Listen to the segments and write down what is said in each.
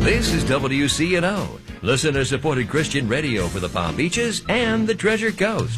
This is WCNO, listener-supported Christian radio for the Palm Beaches and the Treasure Coast.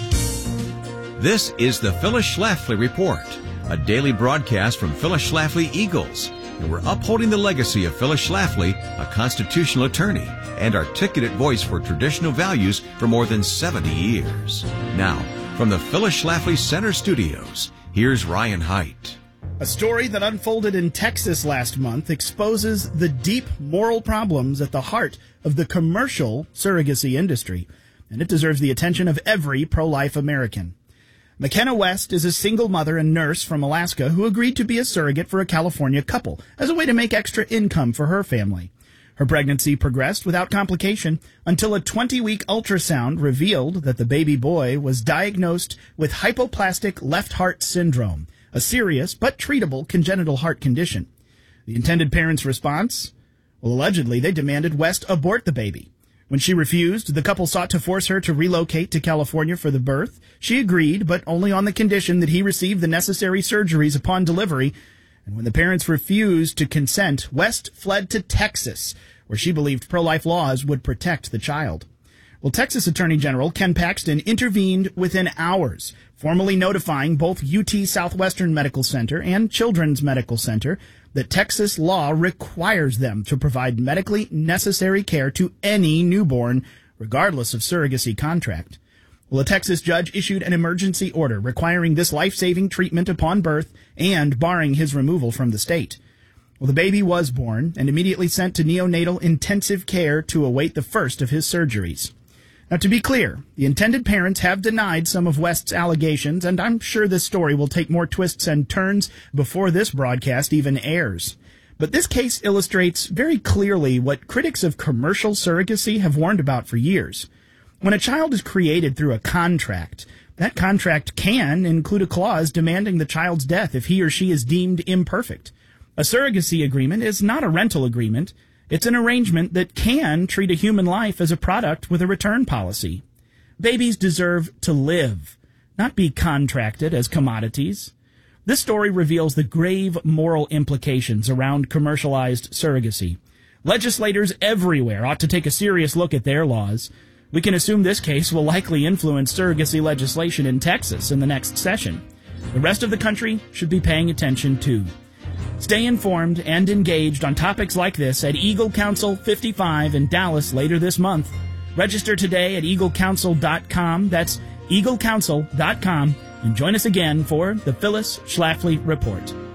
This is the Phyllis Schlafly Report, a daily broadcast from Phyllis Schlafly Eagles. And we're upholding the legacy of Phyllis Schlafly, a constitutional attorney and articulate voice for traditional values for more than 70 years. Now, from the Phyllis Schlafly Center Studios, here's Ryan Haidt. A story that unfolded in Texas last month exposes the deep moral problems at the heart of the commercial surrogacy industry, and it deserves the attention of every pro-life American. McKenna West is a single mother and nurse from Alaska who agreed to be a surrogate for a California couple as a way to make extra income for her family. Her pregnancy progressed without complication until a 20-week ultrasound revealed that the baby boy was diagnosed with hypoplastic left heart syndrome, a serious but treatable congenital heart condition. The intended parents' response? Well, allegedly, they demanded West abort the baby. When she refused, the couple sought to force her to relocate to California for the birth. She agreed, but only on the condition that he receive the necessary surgeries upon delivery. And when the parents refused to consent, West fled to Texas, where she believed pro-life laws would protect the child. Well, Texas Attorney General Ken Paxton intervened within hours, formally notifying both UT Southwestern Medical Center and Children's Medical Center that Texas law requires them to provide medically necessary care to any newborn, regardless of surrogacy contract. Well, a Texas judge issued an emergency order requiring this life-saving treatment upon birth and barring his removal from the state. Well, the baby was born and immediately sent to neonatal intensive care to await the first of his surgeries. Now, to be clear, the intended parents have denied some of West's allegations, and I'm sure this story will take more twists and turns before this broadcast even airs. But this case illustrates very clearly what critics of commercial surrogacy have warned about for years. When a child is created through a contract, that contract can include a clause demanding the child's death if he or she is deemed imperfect. A surrogacy agreement is not a rental agreement. It's an arrangement that can treat a human life as a product with a return policy. Babies deserve to live, not be contracted as commodities. This story reveals the grave moral implications around commercialized surrogacy. Legislators everywhere ought to take a serious look at their laws. We can assume this case will likely influence surrogacy legislation in Texas in the next session. The rest of the country should be paying attention too. Stay informed and engaged on topics like this at Eagle Council 55 in Dallas later this month. Register today at eaglecouncil.com. That's eaglecouncil.com. And join us again for the Phyllis Schlafly Report.